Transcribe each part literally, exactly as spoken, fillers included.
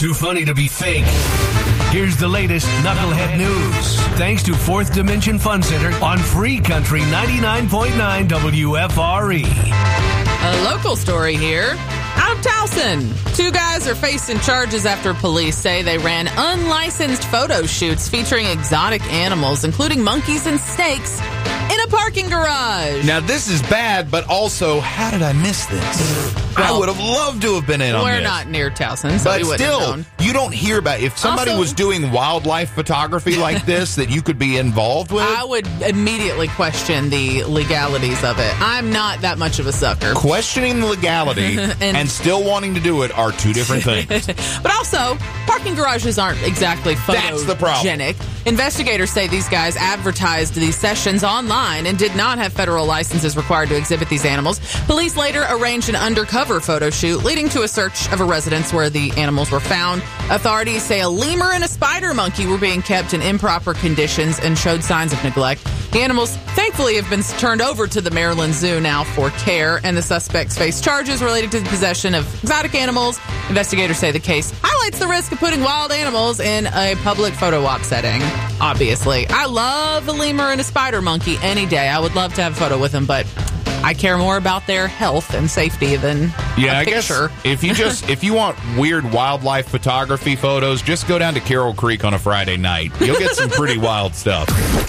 Too funny to be fake. Here's the latest Knucklehead news. Thanks to Fourth Dimension Fun Center on Free Country ninety-nine point nine W F R E. A local story here. Out of Towson, two guys are facing charges after police say they ran unlicensed photo shoots featuring exotic animals, including monkeys and snakes, in a parking garage. Now, this is bad, but also, how did I miss this? Well, I would have loved to have been in on this. We're not near Towson, so but we wouldn't have still, known. you don't hear about if somebody Also- was doing wildlife photography like this that you could be involved with. I would immediately question the legalities of it. I'm not that much of a sucker. Questioning the legality and, And- still wanting to do it are two different things. But also, parking garages aren't exactly photogenic. That's the problem. Investigators say these guys advertised these sessions online and did not have federal licenses required to exhibit these animals. Police later arranged an undercover photo shoot, leading to a search of a residence where the animals were found. Authorities say a lemur and a spider monkey were being kept in improper conditions and showed signs of neglect. The animals, thankfully, have been turned over to the Maryland Zoo now for care, and the suspects face charges related to the possession of exotic animals. Investigators say the case highlights the risk of putting wild animals in a public photo op setting. Obviously, I love a lemur and a spider monkey any day. I would love to have a photo with them, but I care more about their health and safety than Yeah, a I picture. guess if you just if you want weird wildlife photography photos, just go down to Carroll Creek on a Friday night. You'll get some pretty wild stuff.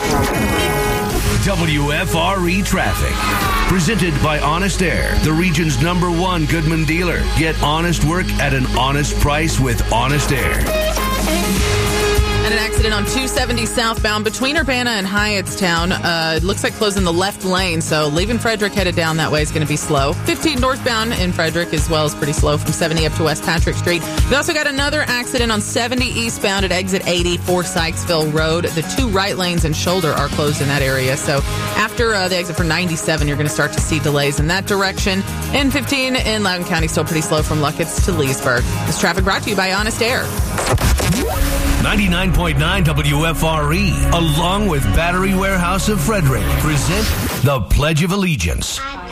W F R E Traffic. Presented by Honest Air, the region's number one Goodman dealer. Get honest work at an honest price with Honest Air. And an accident on two seventy southbound between Urbana and Hyattstown. Uh, it looks like closing the left lane, so leaving Frederick headed down that way is going to be slow. fifteen northbound in Frederick as well is pretty slow from seventy up to West Patrick Street. We also got another accident on seventy eastbound at exit eighty for Sykesville Road. The two right lanes and shoulder are closed in that area. So after uh, the exit for ninety-seven, you're going to start to see delays in that direction. And fifteen in Loudoun County, still pretty slow from Luckett's to Leesburg. This traffic brought to you by Honest Air. ninety-nine point nine W F R E, along with Battery Warehouse of Frederick, present the Pledge of Allegiance.